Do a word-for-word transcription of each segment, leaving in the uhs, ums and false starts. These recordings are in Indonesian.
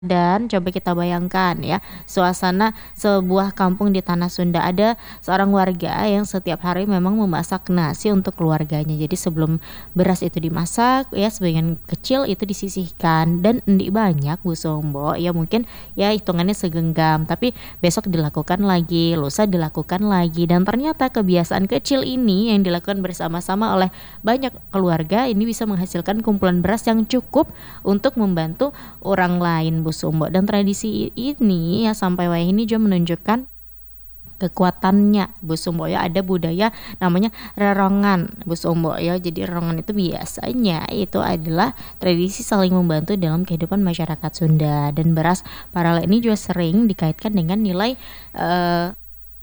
Dan coba kita bayangkan ya, suasana sebuah kampung di tanah Sunda. Ada seorang warga yang setiap hari memang memasak nasi untuk keluarganya. Jadi sebelum beras itu dimasak ya, sebagian kecil itu disisihkan dan endik banyak Bu Sombo, ya mungkin ya hitungannya segenggam, tapi besok dilakukan lagi, lusa dilakukan lagi, dan ternyata kebiasaan kecil ini yang dilakukan bersama-sama oleh banyak keluarga ini bisa menghasilkan kumpulan beras yang cukup untuk membantu orang lain Bu Sombo. Dan tradisi ini ya sampai wayah ini juga menunjukkan kekuatannya Bu Sombo ya. Ada budaya namanya rerongan Bu Sombo ya. Jadi rerongan itu biasanya itu adalah tradisi saling membantu dalam kehidupan masyarakat Sunda, dan beras paralel ini juga sering dikaitkan dengan nilai uh,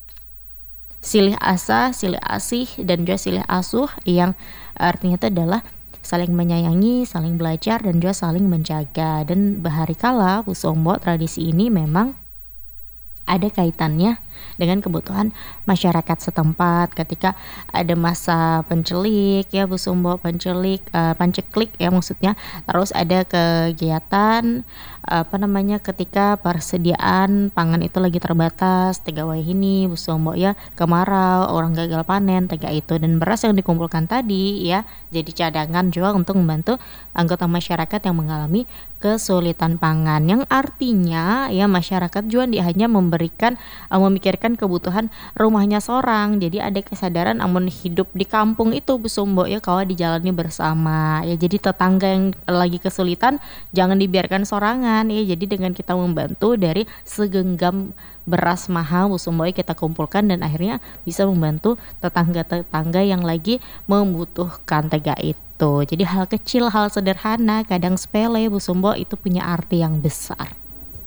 silih asa, silih asih, dan juga silih asuh yang artinya itu adalah saling menyayangi, saling belajar, dan juga saling menjaga. Dan baharikala Bu Sombo, tradisi ini memang ada kaitannya dengan kebutuhan masyarakat setempat ketika ada masa pencelik ya Bu Sombo, pencelik uh, panceklik ya maksudnya. Terus ada kegiatan apa namanya ketika persediaan pangan itu lagi terbatas, tega wayah ini Bu Sombo ya, kemarau, orang gagal panen, tega itu, dan beras yang dikumpulkan tadi ya jadi cadangan juga untuk membantu anggota masyarakat yang mengalami kesulitan pangan, yang artinya ya masyarakat juga hanya memberikan uh, memikirkan kebutuhan rumahnya seorang. Jadi ada kesadaran amun hidup di kampung itu Bu Sombo ya kalau dijalani bersama ya. Jadi tetangga yang lagi kesulitan jangan dibiarkan sorangan ya. Jadi dengan kita membantu dari segenggam beras mahal Bu Sombo kita kumpulkan, dan akhirnya bisa membantu tetangga-tetangga yang lagi membutuhkan tega itu. Jadi hal kecil, hal sederhana, kadang sepele Bu Sombo itu punya arti yang besar.